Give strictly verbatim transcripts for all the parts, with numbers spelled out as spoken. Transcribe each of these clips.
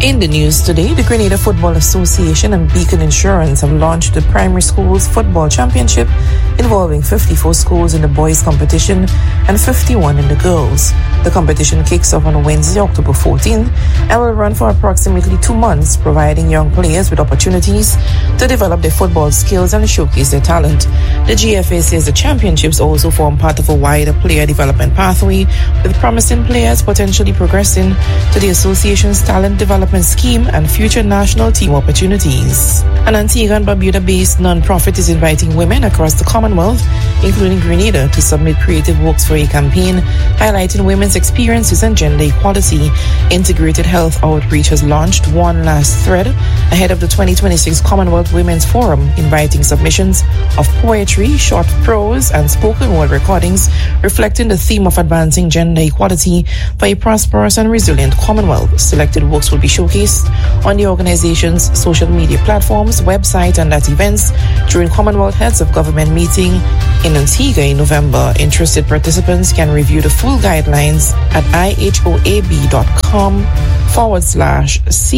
In the news today, the Grenada Football Association and Beacon Insurance have launched the Primary Schools Football Championship involving fifty-four schools in the boys competition and fifty-one in the girls. The competition kicks off on Wednesday, October fourteenth and will run for approximately two months, providing young players with opportunities to develop their football skills and showcase their talent. The G F A says the championships also form part of a wider player development pathway, with promising players potentially progressing to the association's talent development scheme and future national team opportunities. An Antigua and Barbuda-based non-profit is inviting women across the Commonwealth, including Grenada, to submit creative works for a campaign highlighting women's experiences and gender equality. Integrated Health Outreach has launched one last thread ahead of the twenty twenty-six Commonwealth Women's Forum, inviting submissions of poetry, short prose, and spoken word recordings reflecting the theme of advancing gender equality for a prosperous and resilient Commonwealth. Selected works will be showcased on the organization's social media platforms, website, and at events during Commonwealth Heads of Government meeting in Antigua in November. Interested participants can review the full guidelines at ihoab.com forward slash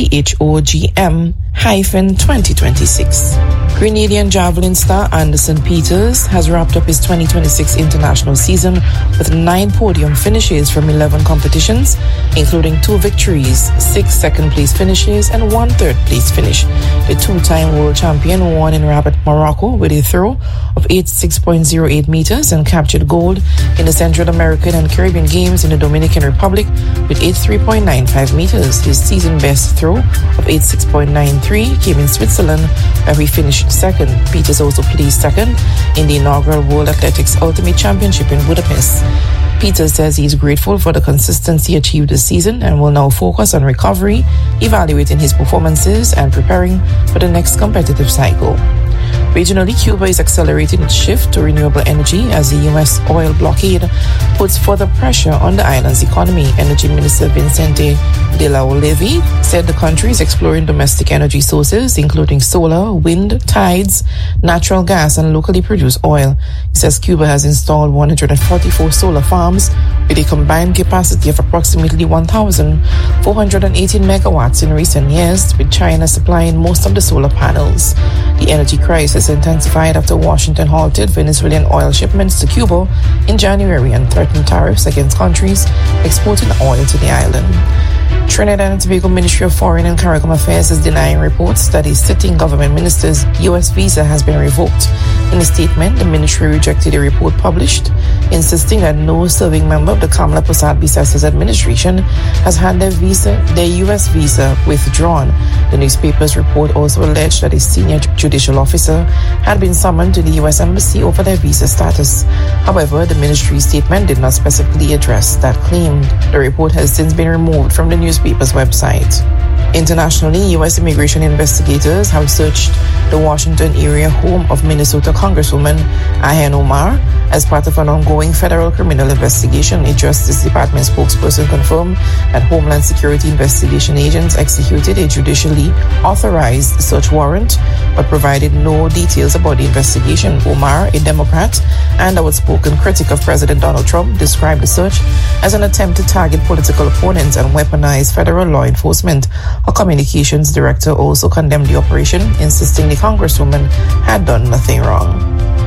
CHOGM hyphen 2026. Grenadian javelin star Anderson Peters has wrapped up his twenty twenty-six international season with nine podium finishes from eleven competitions, including two victories, six second-place finishes, and one third-place finish. The two-time world champion won in Rabat, Morocco, with a throw of eighty-six point zero eight meters and captured gold in the Central American and Caribbean Games in the Dominican Republic with eighty-three point nine five meters. His season-best throw of eighty-six point nine three came in Switzerland, where he finished second. Peters also placed second in the inaugural World Athletics Ultimate Championship in Budapest. Peters says he's grateful for the consistency achieved this season and will now focus on recovery, evaluating his performances, and preparing for the next competitive cycle. Regionally, Cuba is accelerating its shift to renewable energy as the U S oil blockade puts further pressure on the island's economy. Energy Minister Vicente de la Olivia said the country is exploring domestic energy sources, including solar, wind, tides, natural gas, and locally produced oil. He says Cuba has installed one hundred forty-four solar farms with a combined capacity of approximately one thousand four hundred eighteen megawatts in recent years, with China supplying most of the solar panels. The energy crisis intensified after Washington halted Venezuelan oil shipments to Cuba in January and threatened tariffs against countries exporting oil to the island. Trinidad and Tobago Ministry of Foreign and CARICOM Affairs is denying reports that a sitting government minister's U S visa has been revoked. In a statement, the ministry rejected a report published insisting that no serving member of the Kamala Persad-Bissess's administration has had their visa, their U S visa withdrawn. The newspaper's report also alleged that a senior judicial officer had been summoned to the U S Embassy over their visa status. However, the ministry's statement did not specifically address that claim. The report has since been removed from the newspaper's website. Internationally, U S immigration investigators have searched the Washington area home of Minnesota Congresswoman Ilhan Omar as part of an ongoing federal criminal investigation. A Justice Department spokesperson confirmed that Homeland Security investigation agents executed a judicially authorized search warrant but provided no details about the investigation. Omar, a Democrat and outspoken critic of President Donald Trump, described the search as an attempt to target political opponents and weaponize federal law enforcement. A communications director also condemned the operation, insisting the Congresswoman had done nothing wrong.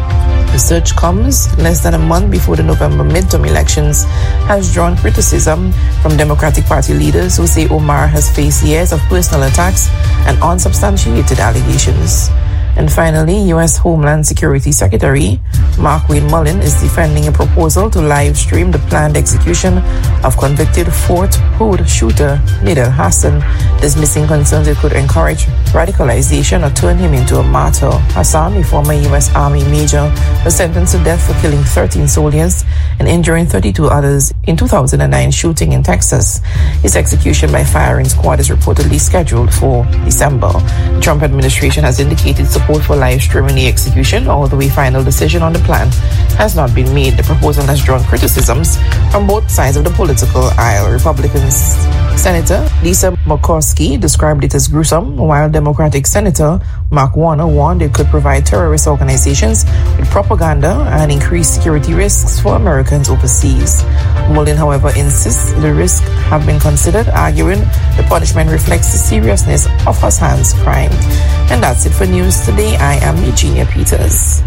The search comes less than a month before the November midterm elections has drawn criticism from Democratic Party leaders who say Omar has faced years of personal attacks and unsubstantiated allegations. And finally, U S Homeland Security Secretary Markwayne Mullin is defending a proposal to live stream the planned execution of convicted Fort Hood shooter Nidal Hassan, dismissing concerns it could encourage radicalization or turn him into a martyr. Hassan, a former U S Army major, was sentenced to death for killing thirteen soldiers and injuring thirty-two others in two thousand nine shooting in Texas. His execution by firing squad is reportedly scheduled for December. The Trump administration has indicated support for live streaming the execution, although a final decision on the plan has not been made. The proposal has drawn criticisms from both sides of the political aisle. Republicans Senator Lisa Murkowski described it as gruesome, while Democratic Senator Mark Warner warned it could provide terrorist organizations with propaganda and increase security risks for Americans overseas. Mullin, however, insists the risks have been considered, arguing the punishment reflects the seriousness of Hassan's crime. And that's it for news today. I am Eugenia Peters.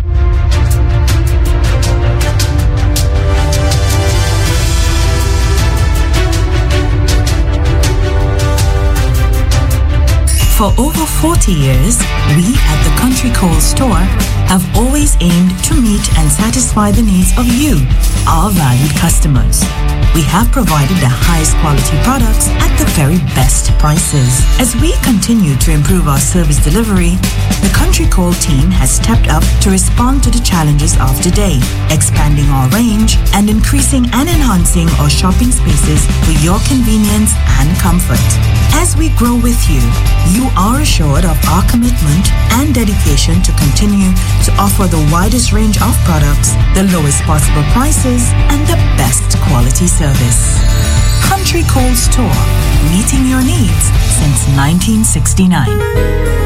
For over forty years, we at the Country Coal Store have always aimed to meet and satisfy the needs of you, our valued customers. We have provided the highest quality products at the very best prices. As we continue to improve our service delivery, the Country Coal team has stepped up to respond to the challenges of today, expanding our range and increasing and enhancing our shopping spaces for your convenience and comfort. As we grow with you, you are assured of our commitment and dedication to continue to offer the widest range of products, the lowest possible prices, and the best quality service. Country Coal Store, meeting your needs since nineteen sixty-nine.